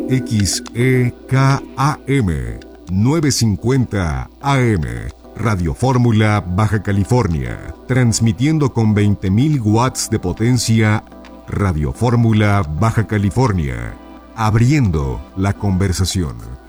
XEKAM 950 AM, Radio Fórmula, Baja California, transmitiendo con 20.000 watts de potencia. Radio Fórmula, Baja California, abriendo la conversación.